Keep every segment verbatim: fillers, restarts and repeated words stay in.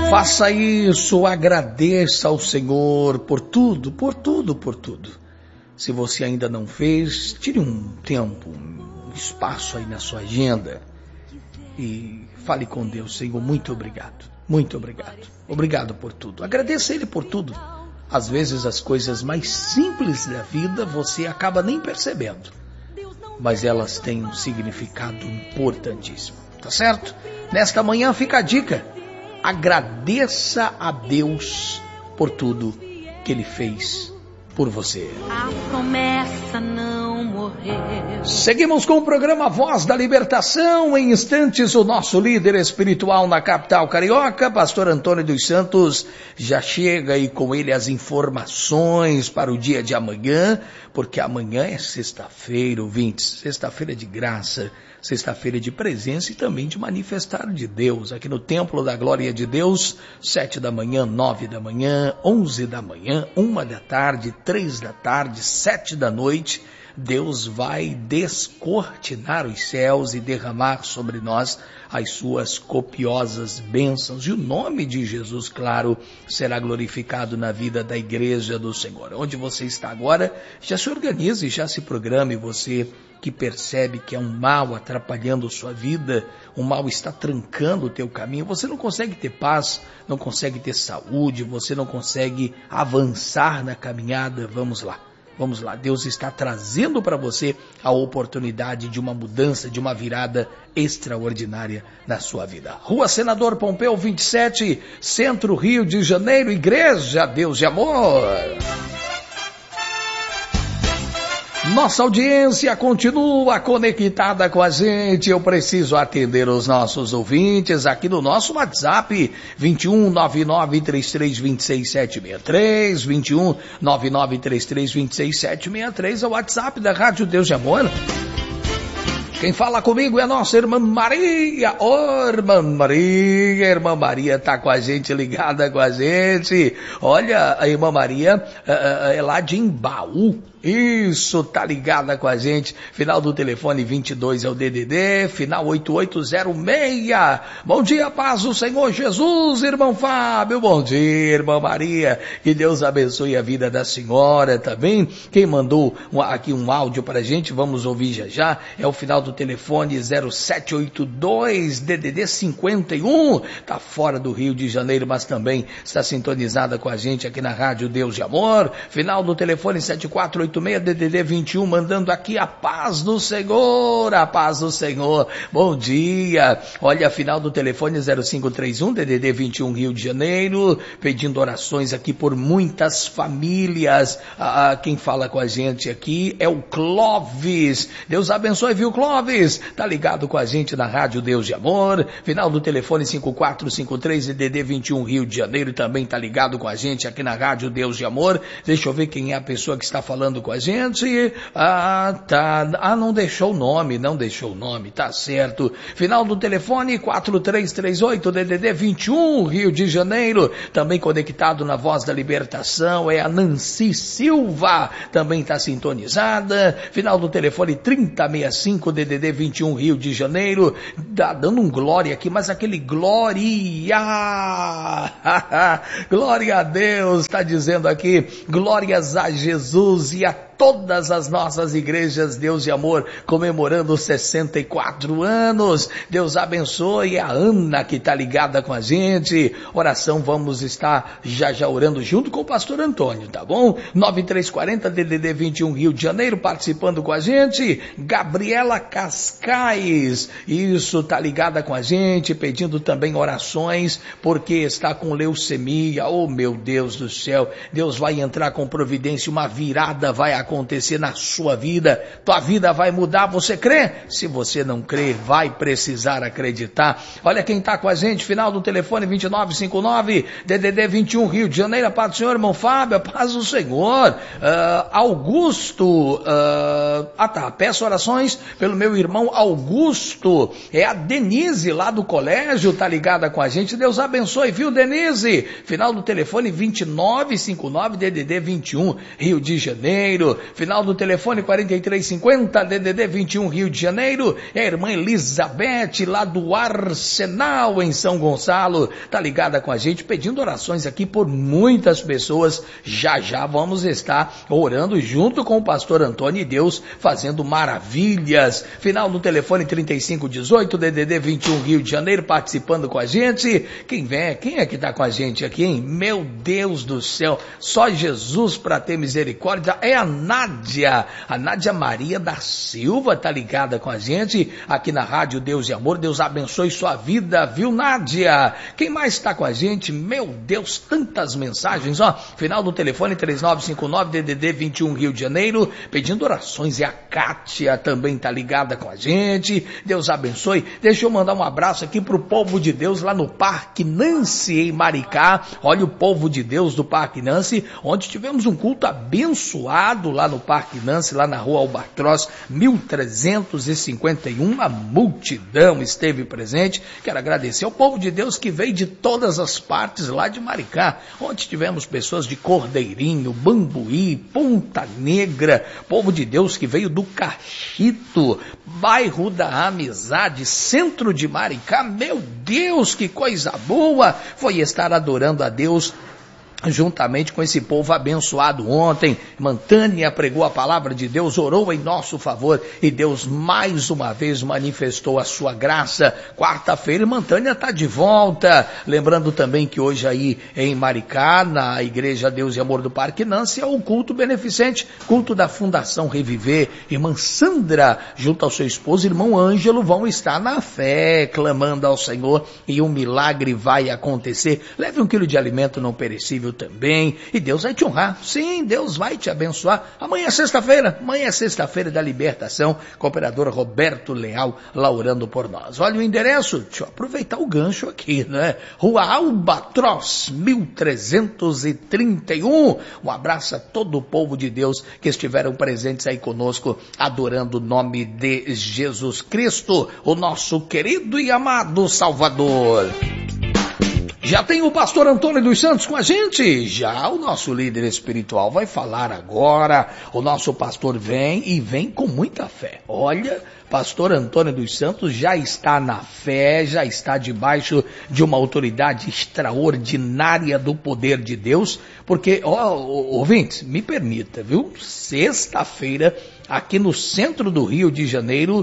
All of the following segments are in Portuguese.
Faça isso, agradeça ao Senhor por tudo, por tudo, por tudo. Se você ainda não fez, tire um tempo, um espaço aí na sua agenda e fale com Deus. Senhor, muito obrigado, muito obrigado. Obrigado por tudo. Agradeça Ele por tudo. Às vezes as coisas mais simples da vida você acaba nem percebendo, mas elas têm um significado importantíssimo, tá certo? Nesta manhã fica a dica. Agradeça a Deus por tudo que Ele fez por você. A promessa não morreu. Seguimos com o programa Voz da Libertação. Em instantes, o nosso líder espiritual na capital carioca, pastor Antônio dos Santos, já chega aí com ele as informações para o dia de amanhã, porque amanhã é sexta-feira, ouvintes, sexta-feira de graça, sexta-feira de presença e também de manifestar de Deus, aqui no Templo da Glória de Deus, sete da manhã, nove da manhã, onze da manhã, uma da tarde, três da tarde, sete da noite, Deus vai descortinar os céus e derramar sobre nós as suas copiosas bênçãos. E o nome de Jesus, claro, será glorificado na vida da igreja do Senhor. Onde você está agora, já se organize, já se programe, você que percebe que é um mal atrapalhando sua vida, um mal está trancando o teu caminho, você não consegue ter paz, não consegue ter saúde, você não consegue avançar na caminhada. Vamos lá. Vamos lá, Deus está trazendo para você a oportunidade de uma mudança, de uma virada extraordinária na sua vida. Rua Senador Pompeu vinte e sete, Centro, Rio de Janeiro, Igreja Deus de Amor. Nossa audiência continua conectada com a gente. Eu preciso atender os nossos ouvintes aqui no nosso WhatsApp, vinte e um, nove nove três três, vinte e seis, sete seis três, vinte e um, nove nove três três, vinte e seis, sete seis três, é o WhatsApp da Rádio Deus de Amor. Quem fala comigo é a nossa irmã Maria. Ô, oh, irmã Maria, a irmã Maria está com a gente, ligada com a gente. Olha, a irmã Maria uh, é lá de Embaú. Isso, tá ligada com a gente. Final do telefone vinte e dois é o D D D, final oito oito zero seis. Bom dia, paz do Senhor Jesus, irmão Fábio. Bom dia, irmã Maria. Que Deus abençoe a vida da senhora também. Quem mandou aqui um áudio pra gente, vamos ouvir já já, é o final do telefone zero sete oito dois, D D D cinquenta e um. Tá fora do Rio de Janeiro, mas também está sintonizada com a gente aqui na Rádio Deus de Amor. Final do telefone sete quatro oito seis, D D D vinte e um, mandando aqui a paz do Senhor, a paz do Senhor. Bom dia. Olha, final do telefone zero cinco três um, D D D vinte e um, Rio de Janeiro, pedindo orações aqui por muitas famílias. Ah, quem fala com a gente aqui é o Clóvis. Deus abençoe, viu, Clóvis? Tá ligado com a gente na Rádio Deus de Amor. Final do telefone cinco quatro cinco três, D D D vinte e um, Rio de Janeiro, também tá ligado com a gente aqui na Rádio Deus de Amor. Deixa eu ver quem é a pessoa que está falando com a gente. Ah, tá. Ah, não deixou o nome, não deixou o nome, tá certo. Final do telefone quatro três três oito, D D D vinte e um, Rio de Janeiro, também conectado na Voz da Libertação, é a Nancy Silva, também tá sintonizada. Final do telefone trinta sessenta e cinco, D D D vinte e um, Rio de Janeiro, tá dando um glória aqui, mas aquele glória, glória a Deus, tá dizendo aqui, glórias a Jesus e a todas as nossas igrejas Deus de Amor comemorando sessenta e quatro anos. Deus abençoe a Ana que está ligada com a gente. Oração, vamos estar já já orando junto com o pastor Antônio, tá bom? nove três quatro zero, D D D vinte e um, Rio de Janeiro, participando com a gente. Gabriela Cascais, isso, tá ligada com a gente, pedindo também orações, porque está com leucemia. Oh, meu Deus do céu, Deus vai entrar com providência, uma virada vai acontecer acontecer na sua vida, tua vida vai mudar, você crê? Se você não crê, vai precisar acreditar. Olha quem está com a gente, final do telefone vinte e nove cinquenta e nove, D D D vinte e um, Rio de Janeiro, a paz do Senhor, irmão Fábio, a paz do Senhor. uh, Augusto, uh, ah tá, peço orações pelo meu irmão Augusto, é a Denise lá do colégio, tá ligada com a gente, Deus abençoe, viu, Denise? Final do telefone vinte e nove cinquenta e nove, D D D vinte e um, Rio de Janeiro. Janeiro. Final do telefone quarenta e três cinquenta, D D D vinte e um, Rio de Janeiro. É a irmã Elizabeth, lá do Arsenal, em São Gonçalo. Tá ligada com a gente, pedindo orações aqui por muitas pessoas. Já já vamos estar orando junto com o pastor Antônio e Deus fazendo maravilhas. Final do telefone trinta e cinco dezoito, D D D vinte e um, Rio de Janeiro, participando com a gente. Quem vem? Quem é que tá com a gente aqui, hein? Meu Deus do céu, só Jesus para ter misericórdia. É a Nádia, a Nádia Maria da Silva, tá ligada com a gente aqui na Rádio Deus e Amor. Deus abençoe sua vida, viu, Nádia? Quem mais está com a gente? Meu Deus, tantas mensagens, ó. Final do telefone três nove cinco nove, D D D vinte e um, Rio de Janeiro, pedindo orações. E a Kátia também tá ligada com a gente. Deus abençoe. Deixa eu mandar um abraço aqui pro povo de Deus lá no Parque Nancy, em Maricá. Olha o povo de Deus do Parque Nancy, onde tivemos um culto abençoado lá no Parque Nancy, lá na Rua Albatroz, mil trezentos e cinquenta e um. Uma multidão esteve presente. Quero agradecer ao povo de Deus que veio de todas as partes lá de Maricá, onde tivemos pessoas de Cordeirinho, Bambuí, Ponta Negra, povo de Deus que veio do Cachito, bairro da Amizade, centro de Maricá. Meu Deus, que coisa boa foi estar adorando a Deus juntamente com esse povo abençoado ontem. Mantânia pregou a palavra de Deus, orou em nosso favor e Deus mais uma vez manifestou a sua graça. Quarta-feira Mantânia está de volta. Lembrando também que hoje aí em Maricá, na Igreja Deus e Amor do Parque Nancy, é o culto beneficente, culto da Fundação Reviver. Irmã Sandra, junto ao seu esposo, irmão Ângelo, vão estar na fé, clamando ao Senhor, e um milagre vai acontecer. Leve um quilo de alimento não perecível também, e Deus vai te honrar. Sim, Deus vai te abençoar. Amanhã é sexta-feira, amanhã é sexta-feira da libertação, com o operador Roberto Leal lá orando por nós. Olha o endereço, deixa eu aproveitar o gancho aqui, né? Rua Albatroz, mil trezentos e trinta e um. Um abraço a todo o povo de Deus que estiveram presentes aí conosco, adorando o nome de Jesus Cristo, o nosso querido e amado Salvador. Já tem o pastor Antônio dos Santos com a gente? Já o nosso líder espiritual vai falar agora. O nosso pastor vem e vem com muita fé. Olha, pastor Antônio dos Santos já está na fé, já está debaixo de uma autoridade extraordinária do poder de Deus, porque, ó, ouvintes, me permita, viu? Sexta-feira, aqui no centro do Rio de Janeiro,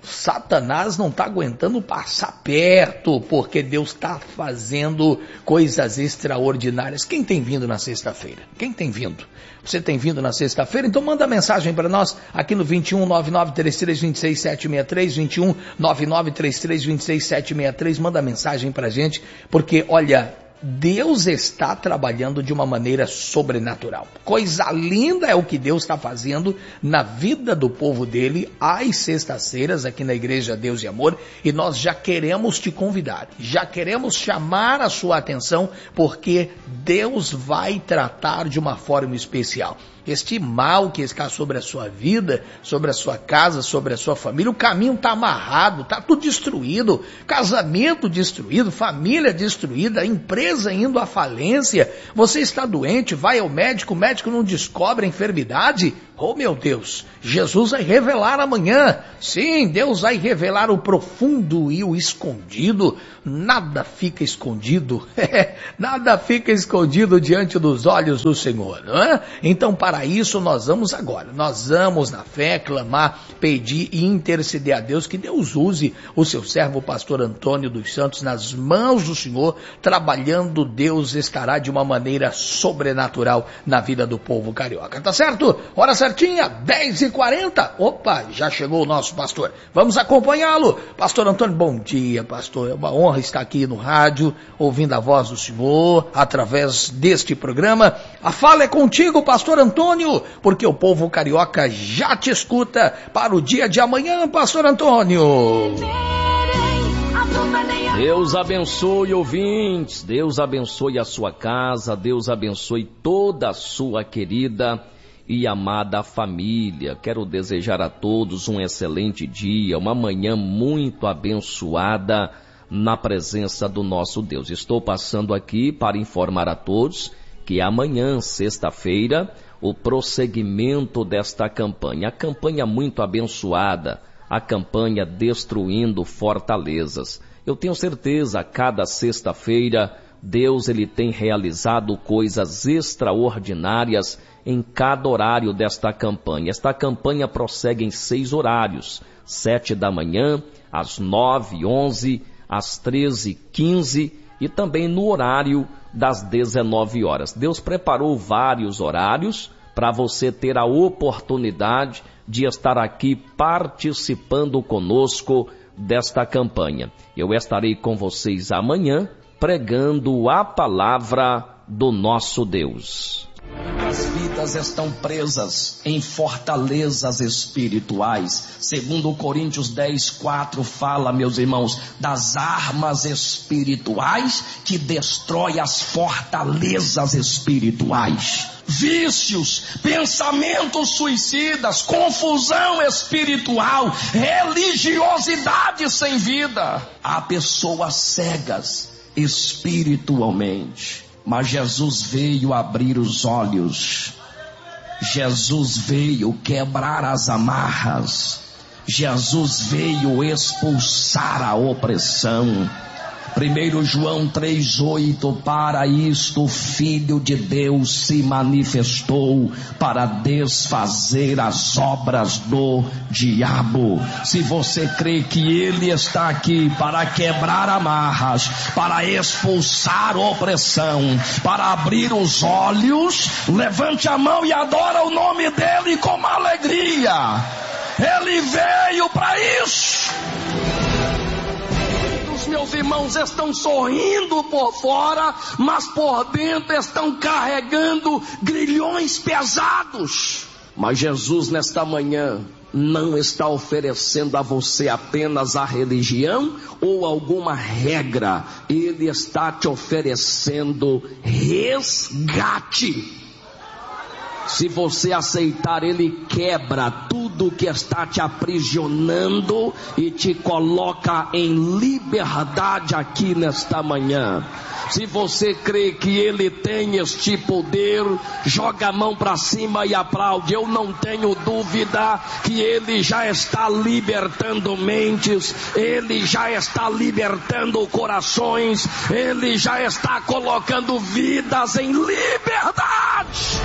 Satanás não está aguentando passar perto, porque Deus está fazendo coisas extraordinárias. Quem tem vindo na sexta-feira? Quem tem vindo? Você tem vindo na sexta-feira? Então manda mensagem para nós aqui no vinte e um, nove nove três três, vinte e seis, sete seis três, vinte e um, nove nove três três, vinte e seis, sete seis três. Manda mensagem para a gente, porque olha, Deus está trabalhando de uma maneira sobrenatural. Coisa linda é o que Deus está fazendo na vida do povo dele às sextas-feiras aqui na Igreja Deus e Amor, e nós já queremos te convidar, já queremos chamar a sua atenção, porque Deus vai tratar de uma forma especial. Este mal que está sobre a sua vida, sobre a sua casa, sobre a sua família, o caminho está amarrado, está tudo destruído, casamento destruído, família destruída, empresa indo à falência, você está doente, vai ao médico, o médico não descobre a enfermidade. Oh meu Deus, Jesus vai revelar amanhã. Sim, Deus vai revelar o profundo e o escondido. Nada fica escondido, nada fica escondido diante dos olhos do Senhor, não é? Então para isso nós vamos agora, nós vamos na fé clamar, pedir e interceder a Deus, que Deus use o seu servo pastor Antônio dos Santos nas mãos do Senhor, trabalhando. Deus estará de uma maneira sobrenatural na vida do povo carioca, tá certo? Hora certinha, dez e quarenta, opa, já chegou o nosso pastor, vamos acompanhá-lo. Pastor Antônio, bom dia, pastor, é uma honra estar aqui no rádio, ouvindo a voz do Senhor, através deste programa. A fala é contigo, pastor Antônio, porque o povo carioca já te escuta para o dia de amanhã, pastor Antônio. Deus abençoe, ouvintes, Deus abençoe a sua casa, Deus abençoe toda a sua querida e amada família. Quero desejar a todos um excelente dia, uma manhã muito abençoada na presença do nosso Deus. Estou passando aqui para informar a todos que amanhã, sexta-feira, o prosseguimento desta campanha. A campanha muito abençoada, a campanha Destruindo Fortalezas. Eu tenho certeza, a cada sexta-feira, Deus ele tem realizado coisas extraordinárias em cada horário desta campanha. Esta campanha prossegue em seis horários: sete da manhã, às nove, onze, às treze, quinze e também no horário das dezenove horas. Deus preparou vários horários para você ter a oportunidade de estar aqui participando conosco desta campanha. Eu estarei com vocês amanhã pregando a palavra do nosso Deus. As vidas estão presas em fortalezas espirituais. Segundo Coríntios dez, quatro fala, meus irmãos, das armas espirituais que destrói as fortalezas espirituais. Vícios, pensamentos suicidas, confusão espiritual, religiosidade sem vida. Há pessoas cegas espiritualmente. Mas Jesus veio abrir os olhos, Jesus veio quebrar as amarras, Jesus veio expulsar a opressão. primeiro João três, oito, para isto o Filho de Deus se manifestou, para desfazer as obras do diabo. Se você crê que ele está aqui para quebrar amarras, para expulsar opressão, para abrir os olhos, levante a mão e adora o nome dele com alegria. Ele veio para isso. Meus irmãos estão sorrindo por fora, mas por dentro estão carregando grilhões pesados. Mas Jesus nesta manhã não está oferecendo a você apenas a religião ou alguma regra. Ele está te oferecendo resgate. Se você aceitar, ele quebra tudo que está te aprisionando e te coloca em liberdade aqui nesta manhã. Se você crê que ele tem este poder, joga a mão para cima e aplaude. Eu não tenho dúvida que ele já está libertando mentes, ele já está libertando corações, ele já está colocando vidas em liberdade.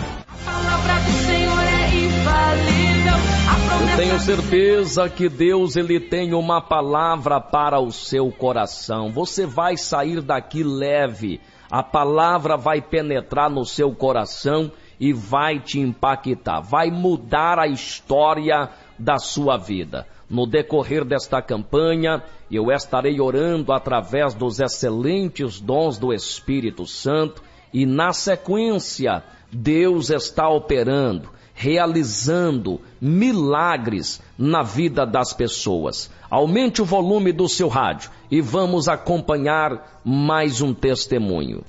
Eu tenho certeza que Deus ele tem uma palavra para o seu coração. Você vai sair daqui leve. A palavra vai penetrar no seu coração e vai te impactar. Vai mudar a história da sua vida. No decorrer desta campanha, eu estarei orando através dos excelentes dons do Espírito Santo e na sequência Deus está operando, realizando milagres na vida das pessoas. Aumente o volume do seu rádio e vamos acompanhar mais um testemunho.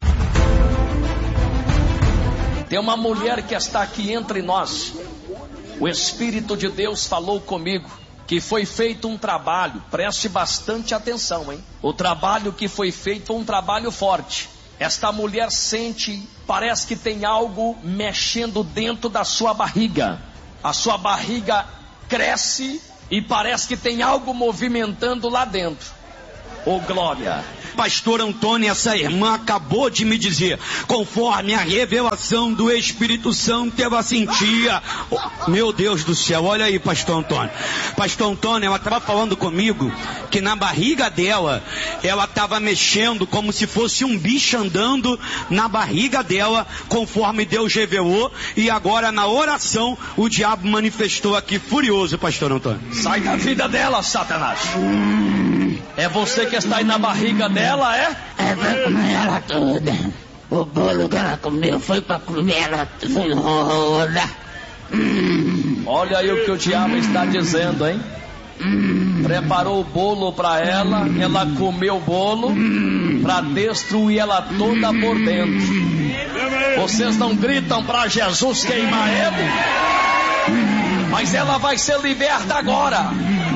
Tem uma mulher que está aqui entre nós. O Espírito de Deus falou comigo que foi feito um trabalho, preste bastante atenção, hein? O trabalho que foi feito foi um trabalho forte. Esta mulher sente, parece que tem algo mexendo dentro da sua barriga. A sua barriga cresce e parece que tem algo movimentando lá dentro. Ô glória! Pastor Antônio, essa irmã acabou de me dizer, conforme a revelação do Espírito Santo, ela sentia, oh, meu Deus do céu, olha aí, pastor Antônio. Pastor Antônio, ela estava falando comigo que na barriga dela, ela estava mexendo como se fosse um bicho andando na barriga dela, conforme Deus revelou, e agora na oração, o diabo manifestou aqui furioso, pastor Antônio. Sai da vida dela, Satanás. É você que está aí na barriga dela, é? É, vai comer ela toda. O bolo que ela comeu foi pra comer ela toda. Hum. Olha aí o que o diabo está dizendo, hein? Hum. Preparou o bolo para ela, ela comeu o bolo para destruir ela toda por dentro. Vocês não gritam para Jesus queimar ele? Mas ela vai ser liberta agora.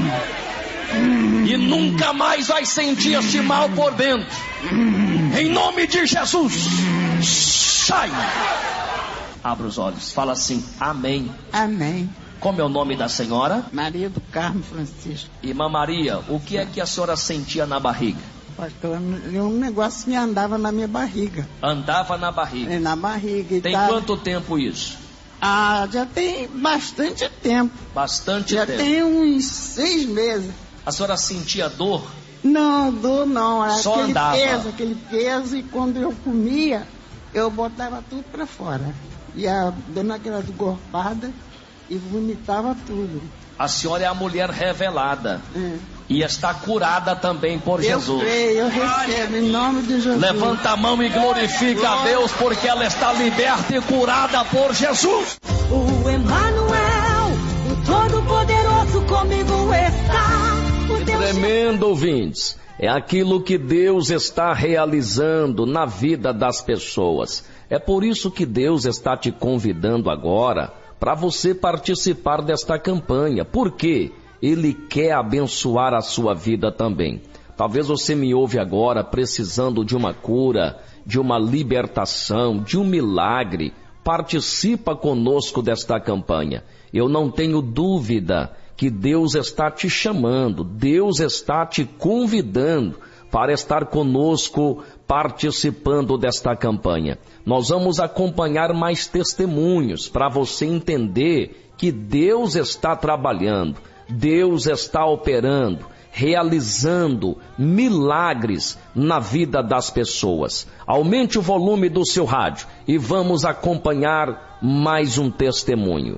E nunca mais vai sentir este mal por dentro. Em nome de Jesus. Sai. Abra os olhos. Fala assim, amém. Amém. Como é o nome da senhora? Maria do Carmo Francisco. Irmã Maria, o que é que a senhora sentia na barriga? Pastor, um negócio que andava na minha barriga. Andava na barriga? É, na barriga. Tem tá... quanto tempo isso? Ah, já tem bastante tempo. Bastante já tempo? Já tem uns seis meses. A senhora sentia dor? Não, dor não. Era Só aquele andava? peso, aquele peso, e quando eu comia, eu botava tudo pra fora. Ia dando aquelas gorfadas e vomitava tudo. A senhora é a mulher revelada. É. E está curada também por eu Jesus. Eu creio, eu recebo em nome de Jesus. Levanta a mão e glorifica a Deus, porque ela está liberta e curada por Jesus. O Emmanuel, o Todo-Poderoso comigo está. O Deus... Tremendo, ouvintes. É aquilo que Deus está realizando na vida das pessoas. É por isso que Deus está te convidando agora para você participar desta campanha. Por quê? Ele quer abençoar a sua vida também. Talvez você me ouve agora precisando de uma cura, de uma libertação, de um milagre. Participa conosco desta campanha. Eu não tenho dúvida que Deus está te chamando, Deus está te convidando para estar conosco participando desta campanha. Nós vamos acompanhar mais testemunhos para você entender que Deus está trabalhando. Deus está operando, realizando milagres na vida das pessoas. Aumente o volume do seu rádio e vamos acompanhar mais um testemunho.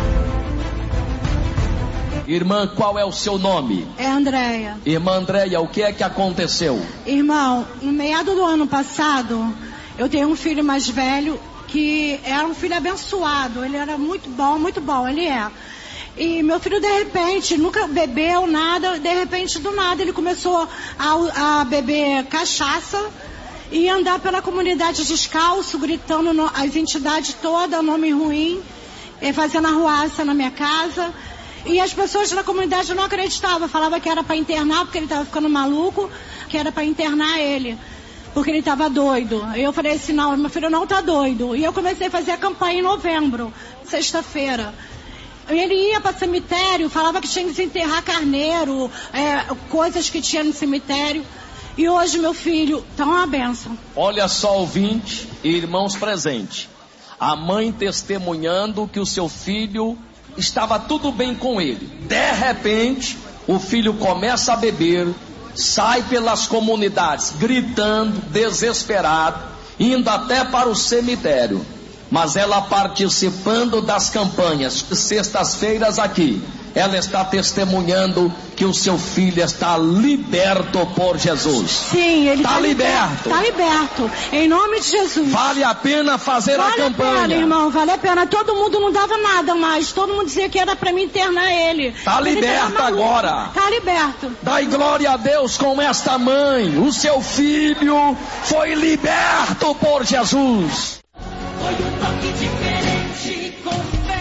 Irmã, qual é o seu nome? É Andréia. Irmã Andréia, o que é que aconteceu? Irmão, em meado do ano passado, eu tenho um filho mais velho que era um filho abençoado. Ele era muito bom, muito bom, ele é. E meu filho, de repente, nunca bebeu nada, de repente, do nada, ele começou a, a beber cachaça e andar pela comunidade descalço, gritando no, as entidades todas, nome ruim, fazendo arruaça na minha casa. E as pessoas da comunidade não acreditavam, falavam que era para internar, porque ele estava ficando maluco, que era para internar ele, porque ele estava doido. Eu falei assim, não, meu filho não está doido. E eu comecei a fazer a campanha em novembro, sexta-feira. Ele ia para o cemitério, falava que tinha que desenterrar carneiro, é, coisas que tinha no cemitério. E hoje meu filho está uma bênção. Olha só, ouvinte e irmãos presentes. A mãe testemunhando que o seu filho estava tudo bem com ele. De repente, o filho começa a beber, sai pelas comunidades gritando, desesperado, indo até para o cemitério. Mas ela participando das campanhas, sextas-feiras aqui, ela está testemunhando que o seu filho está liberto por Jesus. Sim, ele está tá liberto. Está liberto, em nome de Jesus. Vale a pena fazer vale a campanha. Vale a pena, irmão, vale a pena. Todo mundo não dava nada mais, todo mundo dizia que era para mim internar ele. Está liberto agora. Está liberto. Dai glória a Deus com esta mãe. O seu filho foi liberto por Jesus. Foi um toque diferente com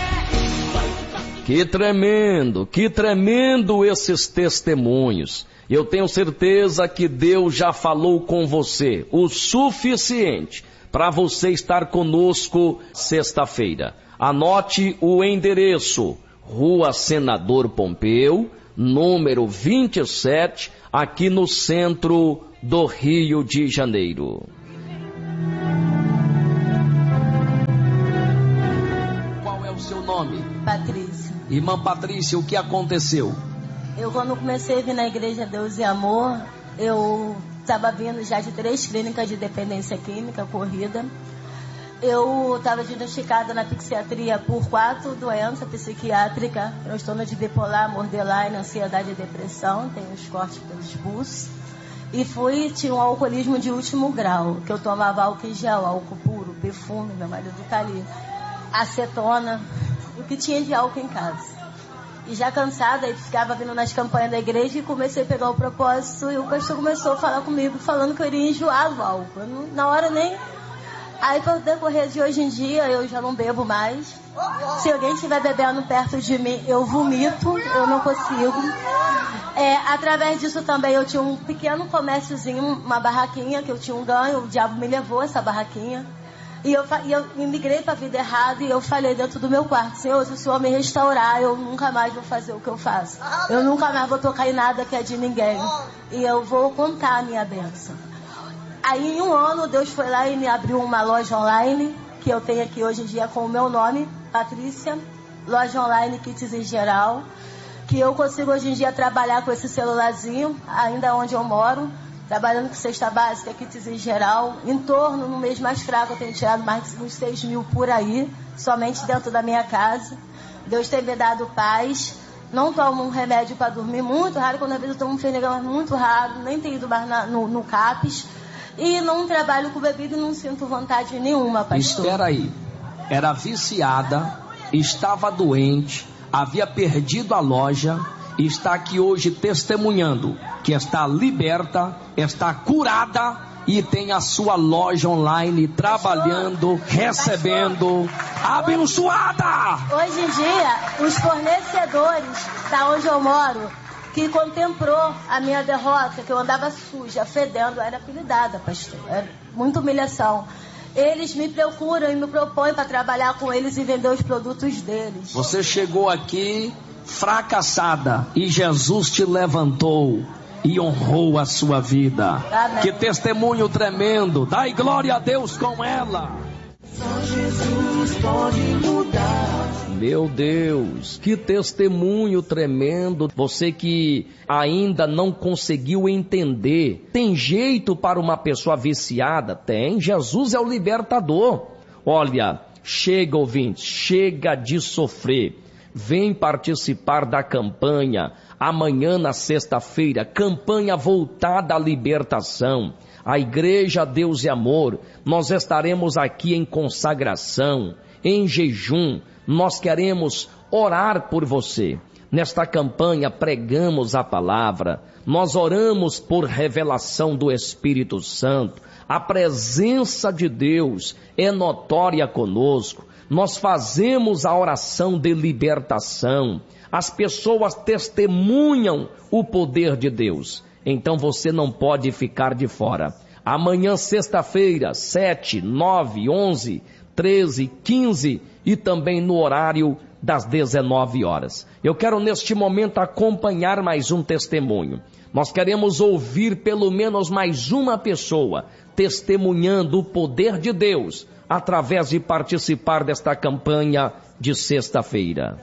fé. Que tremendo, que tremendo esses testemunhos. Eu tenho certeza que Deus já falou com você o suficiente para você estar conosco sexta-feira. Anote o endereço: Rua Senador Pompeu, número vinte e sete, aqui no centro do Rio de Janeiro. Seu nome? Patrícia. Irmã Patrícia, o que aconteceu? Eu, quando comecei a vir na igreja Deus e Amor, eu estava vindo já de três clínicas de dependência química corrida. Eu estava diagnosticada na psiquiatria por quatro doenças psiquiátricas: transtorno de bipolar, borderline, ansiedade e depressão. Tenho os cortes pelos pulsos. E fui, tinha um alcoolismo de último grau, que eu tomava álcool em gel, álcool puro, perfume, meu marido tá ali, acetona, o que tinha de álcool em casa. E já cansada, aí ficava vindo nas campanhas da igreja e comecei a pegar o propósito, e o pastor começou a falar comigo, falando que eu iria enjoar do álcool. Eu não, na hora nem... Aí, para o decorrer de hoje em dia, eu já não bebo mais. Se alguém estiver bebendo perto de mim, eu vomito, eu não consigo. É, através disso também, eu tinha um pequeno comérciozinho, uma barraquinha, que eu tinha um ganho, o diabo me levou essa barraquinha. E eu, e eu migrei para a vida errada e eu falei dentro do meu quarto: Senhor, se o Senhor me restaurar, eu nunca mais vou fazer o que eu faço. Eu nunca mais vou tocar em nada que é de ninguém. E eu vou contar a minha bênção. Aí em um ano Deus foi lá e me abriu uma loja online, que eu tenho aqui hoje em dia com o meu nome, Patrícia, loja online kits em geral, que eu consigo hoje em dia trabalhar com esse celularzinho, ainda onde eu moro, trabalhando com cesta básica, kits em geral. Em torno, no mês mais fraco, eu tenho tirado mais de uns seis mil por aí, somente dentro da minha casa. Deus tem me dado paz. Não tomo um remédio para dormir, muito raro. Quando às vezes eu tomo um Fenegan, mas muito raro. Nem tenho ido mais na, no, no CAPES. E não trabalho com bebida e não sinto vontade nenhuma, pastor. Espera aí. Era viciada, estava doente, havia perdido a loja, está aqui hoje testemunhando que está liberta, está curada e tem a sua loja online trabalhando, recebendo, abençoada. Hoje em dia, os fornecedores da onde eu moro, que contemplou a minha derrota, que eu andava suja, fedendo, era apelidada, pastor, era muita humilhação. Eles me procuram e me propõem para trabalhar com eles e vender os produtos deles. Você chegou aqui fracassada e Jesus te levantou e honrou a sua vida. Amém. Que testemunho tremendo. Dai glória a Deus com ela. Só Jesus pode mudar. Meu Deus, que testemunho tremendo. Você que ainda não conseguiu entender. Tem jeito para uma pessoa viciada? Tem. Jesus é o libertador. Olha, chega, ouvinte, chega de sofrer. Vem participar da campanha. Amanhã, na sexta-feira, campanha voltada à libertação. A Igreja Deus e Amor, nós estaremos aqui em consagração, em jejum. Nós queremos orar por você. Nesta campanha pregamos a palavra, nós oramos por revelação do Espírito Santo. A presença de Deus é notória conosco. Nós fazemos a oração de libertação. As pessoas testemunham o poder de Deus. Então você não pode ficar de fora. Amanhã, sexta-feira, sete, nove, onze, treze, quinze e também no horário das dezenove horas. Eu quero neste momento acompanhar mais um testemunho. Nós queremos ouvir pelo menos mais uma pessoa testemunhando o poder de Deus através de participar desta campanha de sexta-feira.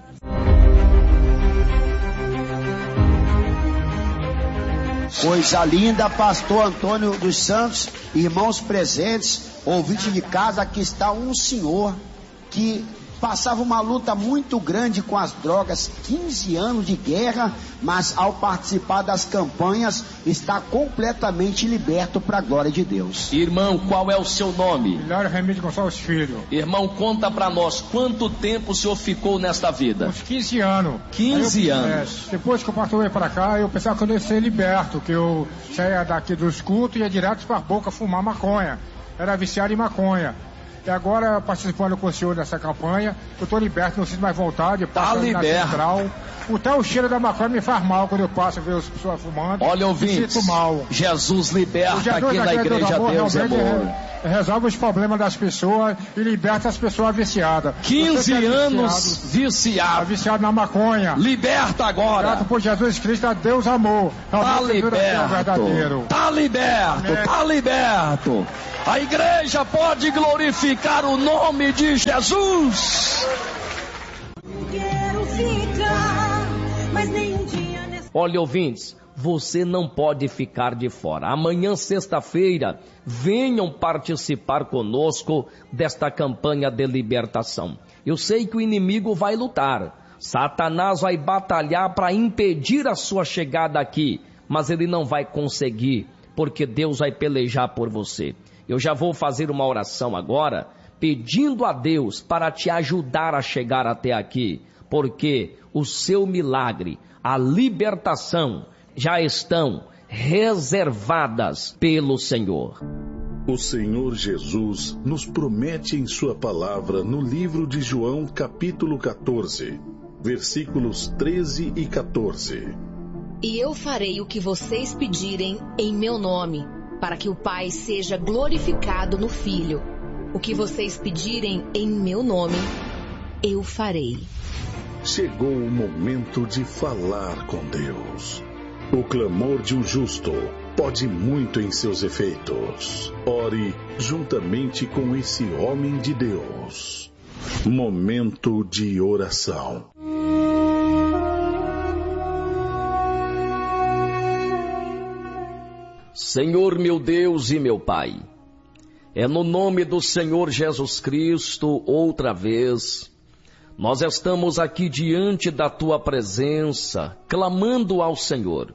Coisa linda, pastor Antônio dos Santos, irmãos presentes, ouvinte de casa, aqui está um senhor que passava uma luta muito grande com as drogas, quinze anos de guerra, mas ao participar das campanhas está completamente liberto para a glória de Deus. Irmão, qual é o seu nome? Hilário Remídio Gonçalves Filho. Irmão, conta para nós, quanto tempo o senhor ficou nesta vida? Uns quinze anos. quinze eu, anos. É, depois que eu passei para cá, eu pensava que eu ia ser liberto, que eu saía daqui dos cultos e ia direto para a boca fumar maconha. Era viciado em maconha. E agora, participando com o senhor dessa campanha, eu estou liberto, não sinto mais vontade, passo tá na central. Até o cheiro da maconha me faz mal quando eu passo a ver as pessoas fumando. Olha, ouvinte, sinto mal. Jesus liberta Jesus, aqui na Igreja Deus e Amor. Resolve os problemas das pessoas e liberta as pessoas viciadas. quinze anos viciado. Viciado na maconha. Liberta agora. Grato por Jesus Cristo, a Deus amor. Tá liberto. Tá liberto. Amém. Tá liberto. A igreja pode glorificar o nome de Jesus. Quero ficar, mas nem um dia nessa... Olha, ouvintes, você não pode ficar de fora. Amanhã, sexta-feira, venham participar conosco desta campanha de libertação. Eu sei que o inimigo vai lutar. Satanás vai batalhar para impedir a sua chegada aqui, mas ele não vai conseguir, porque Deus vai pelejar por você. Eu já vou fazer uma oração agora, pedindo a Deus para te ajudar a chegar até aqui, porque o seu milagre, a libertação, já estão reservadas pelo Senhor. O Senhor Jesus nos promete em sua palavra no livro de João, capítulo quatorze, versículos treze e quatorze. E eu farei o que vocês pedirem em meu nome, para que o Pai seja glorificado no Filho. O que vocês pedirem em meu nome, eu farei. Chegou o momento de falar com Deus. O clamor de um justo pode muito em seus efeitos. Ore juntamente com esse homem de Deus. Momento de oração. Senhor meu Deus e meu Pai, é no nome do Senhor Jesus Cristo, outra vez, nós estamos aqui diante da Tua presença, clamando ao Senhor.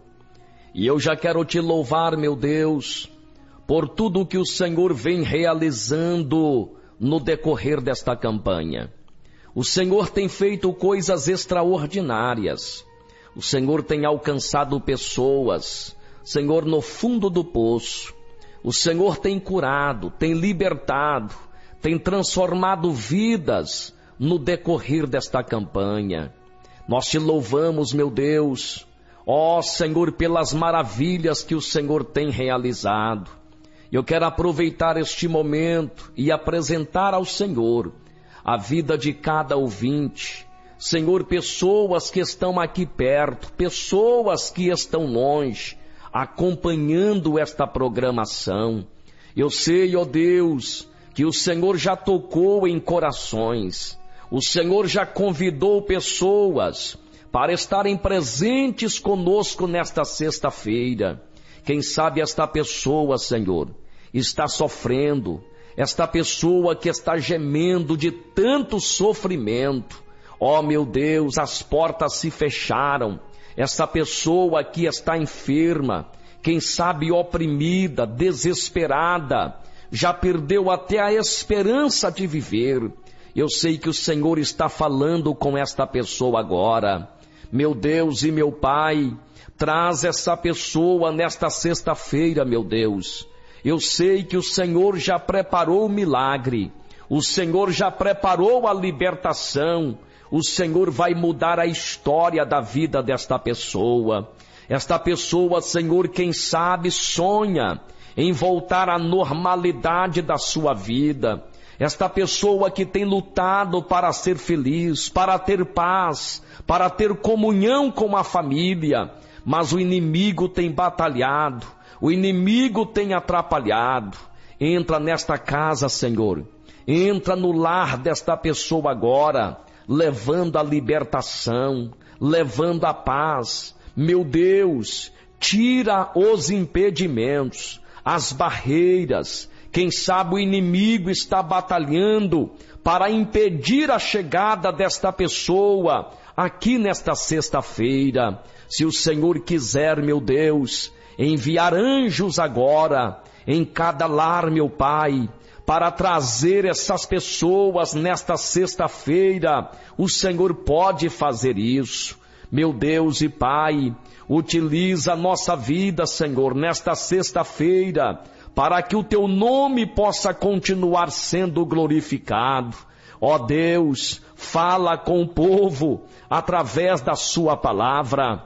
E eu já quero Te louvar, meu Deus, por tudo que o Senhor vem realizando no decorrer desta campanha. O Senhor tem feito coisas extraordinárias. O Senhor tem alcançado pessoas, Senhor, no fundo do poço. O Senhor tem curado, tem libertado, tem transformado vidas no decorrer desta campanha. Nós Te louvamos, meu Deus, ó Senhor, pelas maravilhas que o Senhor tem realizado. Eu quero aproveitar este momento e apresentar ao Senhor a vida de cada ouvinte. Senhor, pessoas que estão aqui perto, pessoas que estão longe, acompanhando esta programação. Eu sei, ó Deus, que o Senhor já tocou em corações. O Senhor já convidou pessoas para estarem presentes conosco nesta sexta-feira. Quem sabe esta pessoa, Senhor, está sofrendo, esta pessoa que está gemendo de tanto sofrimento. Ó meu Deus, as portas se fecharam. Essa pessoa que está enferma, quem sabe oprimida, desesperada, já perdeu até a esperança de viver. Eu sei que o Senhor está falando com esta pessoa agora. Meu Deus e meu Pai, traz essa pessoa nesta sexta-feira, meu Deus. Eu sei que o Senhor já preparou o milagre, o Senhor já preparou a libertação. O Senhor vai mudar a história da vida desta pessoa. Esta pessoa, Senhor, quem sabe sonha em voltar à normalidade da sua vida. Esta pessoa que tem lutado para ser feliz, para ter paz, para ter comunhão com a família, mas o inimigo tem batalhado, o inimigo tem atrapalhado. Entra nesta casa, Senhor, entra no lar desta pessoa agora, levando a libertação, levando a paz. Meu Deus, tira os impedimentos, as barreiras. Quem sabe o inimigo está batalhando para impedir a chegada desta pessoa aqui nesta sexta-feira. Se o Senhor quiser, meu Deus, enviar anjos agora em cada lar, meu Pai, para trazer essas pessoas nesta sexta-feira, o Senhor pode fazer isso. Meu Deus e Pai, utiliza a nossa vida, Senhor, nesta sexta-feira, para que o Teu nome possa continuar sendo glorificado. Ó Deus, fala com o povo através da Sua palavra.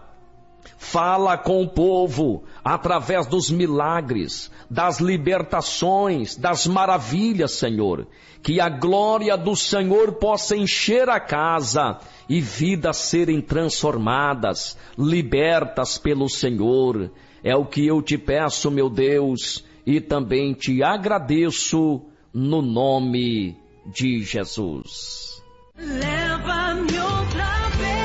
Fala com o povo através dos milagres, das libertações, das maravilhas, Senhor. Que a glória do Senhor possa encher a casa e vidas serem transformadas, libertas pelo Senhor. É o que eu te peço, meu Deus, e também te agradeço no nome de Jesus. Leva-me outra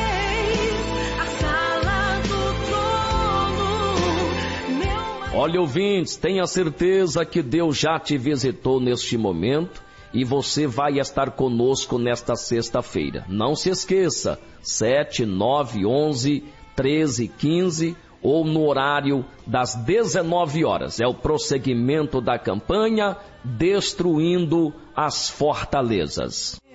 Olha, ouvintes, tenha certeza que Deus já te visitou neste momento e você vai estar conosco nesta sexta-feira. Não se esqueça, sete, nove, onze, treze, quinze ou no horário das dezenove horas. É o prosseguimento da campanha Destruindo as Fortalezas.